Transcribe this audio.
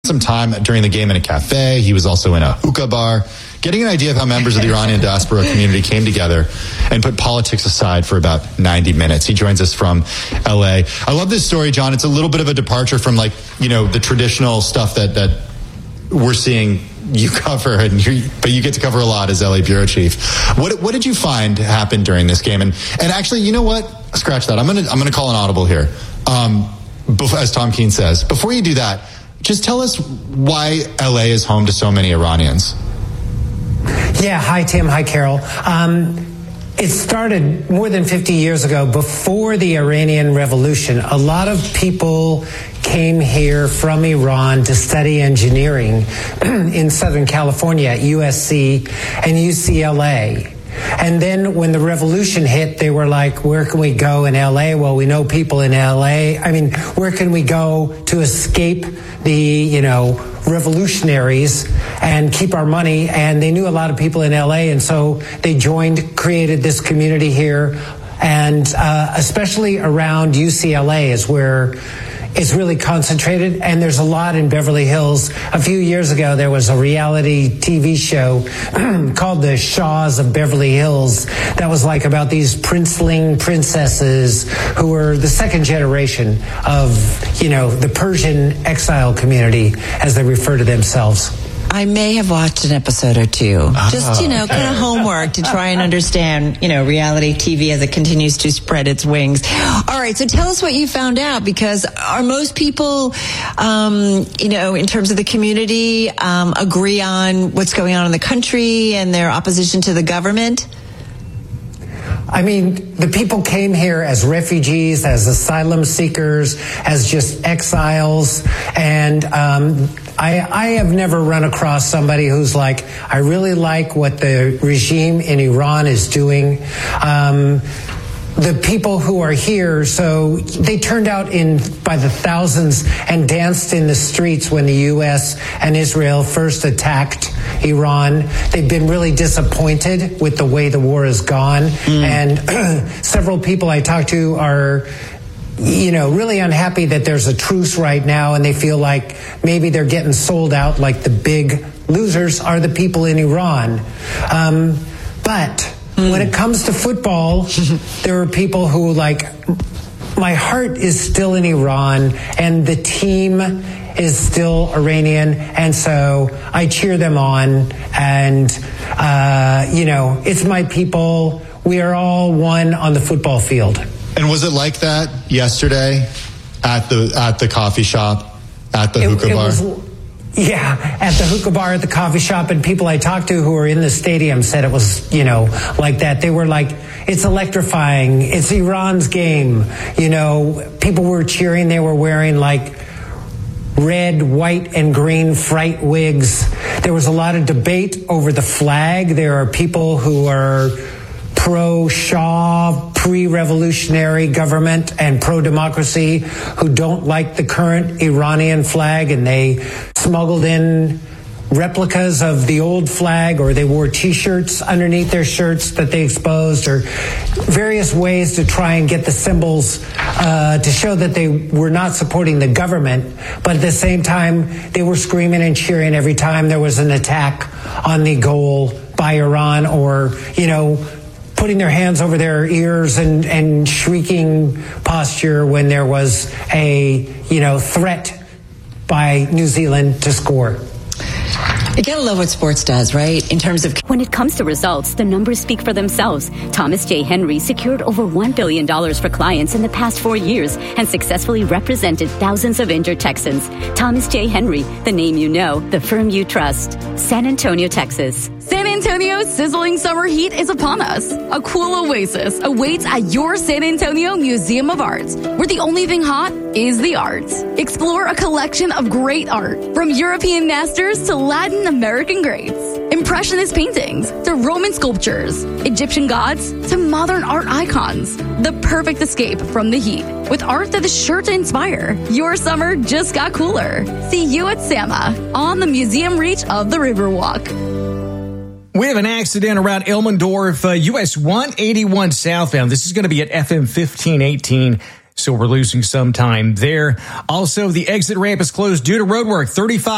some time during the game in a cafe. He was also in a hookah bar, getting an idea of how members of the Iranian diaspora community came together and put politics aside for about 90 minutes. He joins us from LA. I love this story, John. It's a little bit of a departure from the traditional stuff that we're seeing you cover, but you get to cover a lot as LA bureau chief. What did you find happened during this game? And actually, you know what? Scratch that. I'm gonna call an audible here. As Tom Keene says, before you do that, just tell us why LA is home to so many Iranians. Yeah. Hi, Tim. Hi, Carol. It started more than 50 years ago, before the Iranian Revolution. A lot of people came here from Iran to study engineering in Southern California at USC and UCLA. And then when the revolution hit, they were like, where can we go in LA? Well, we know people in LA. I mean, where can we go to escape the, revolutionaries and keep our money? And they knew a lot of people in LA. And so they created this community here. And especially around UCLA is where it's really concentrated, and there's a lot in Beverly Hills. A few years ago, there was a reality TV show called The Shaws of Beverly Hills that was about these princeling princesses who were the second generation of, the Persian exile community, as they refer to themselves. I may have watched an episode or two. Just, kind of homework to try and understand, reality TV as it continues to spread its wings. All right, so tell us what you found out, because are most people, in terms of the community, agree on what's going on in the country and their opposition to the government? I mean, the people came here as refugees, as asylum seekers, as just exiles. And I have never run across somebody who's like, I really like what the regime in Iran is doing. The people who are here, so they turned out by the thousands and danced in the streets when the U.S. and Israel first attacked Iran. They've been really disappointed with the way the war has gone. And several people I talked to are really unhappy that there's a truce right now, and they feel like maybe they're getting sold out, like the big losers are the people in Iran. But when it comes to football, there are people who my heart is still in Iran and the team is still Iranian, and so I cheer them on, and it's my people. We are all one on the football field. And was it like that yesterday at the coffee shop, at the hookah bar? At the hookah bar, at the coffee shop, and people I talked to who were in the stadium said it was, like that. They were like, it's electrifying. It's Iran's game. People were cheering. They were wearing red, white, and green fright wigs. There was a lot of debate over the flag. There are people who are pro-Shah, pre-revolutionary government and pro-democracy who don't like the current Iranian flag, and they smuggled in replicas of the old flag, or they wore T-shirts underneath their shirts that they exposed, or various ways to try and get the symbols to show that they were not supporting the government, but at the same time they were screaming and cheering every time there was an attack on the goal by Iran, or putting their hands over their ears and shrieking posture when there was a threat by New Zealand to score. You gotta love what sports does, right? In terms of... When it comes to results, the numbers speak for themselves. Thomas J. Henry secured over $1 billion for clients in the past 4 years and successfully represented thousands of injured Texans. Thomas J. Henry, the name you know, the firm you trust. San Antonio, Texas. San Antonio's sizzling summer heat is upon us. A cool oasis awaits at your San Antonio Museum of Art, where the only thing hot is the arts. Explore a collection of great art, from European masters to Latin American greats, Impressionist paintings to Roman sculptures, Egyptian gods to modern art icons. The perfect escape from the heat, with art that is sure to inspire. Your summer just got cooler. See you at SAMA on the museum reach of the Riverwalk. We have an accident around Elmendorf, US 181 southbound. This is going to be at FM 1518, so we're losing some time there. Also, the exit ramp is closed due to roadwork. 35